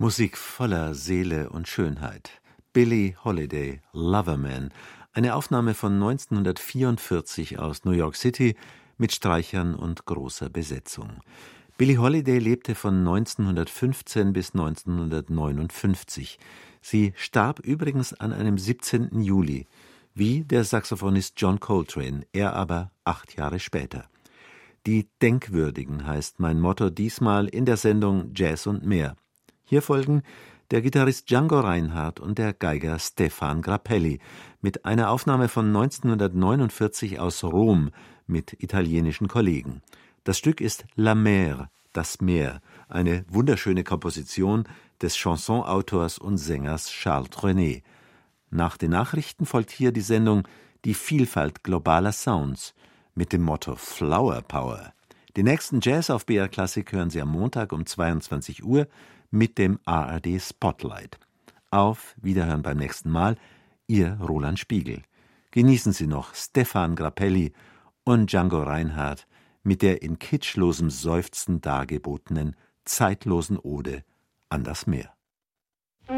Musik voller Seele und Schönheit. Billie Holiday, Loverman, eine Aufnahme von 1944 aus New York City mit Streichern und großer Besetzung. Billie Holiday lebte von 1915 bis 1959. Sie starb übrigens an einem 17. Juli, wie der Saxophonist John Coltrane, er aber 8 Jahre später. Die Denkwürdigen heißt mein Motto diesmal in der Sendung Jazz und mehr. Hier folgen der Gitarrist Django Reinhardt und der Geiger Stéphane Grappelli mit einer Aufnahme von 1949 aus Rom mit italienischen Kollegen. Das Stück ist La Mer, das Meer, eine wunderschöne Komposition des Chansonautors und Sängers Charles Trenet. Nach den Nachrichten folgt hier die Sendung Die Vielfalt globaler Sounds mit dem Motto Flower Power. Den nächsten Jazz auf BR Klassik hören Sie am Montag um 22 Uhr mit dem ARD Spotlight. Auf Wiederhören beim nächsten Mal, Ihr Roland Spiegel. Genießen Sie noch Stéphane Grappelli und Django Reinhardt mit der in kitschlosem Seufzen dargebotenen zeitlosen Ode an das Meer.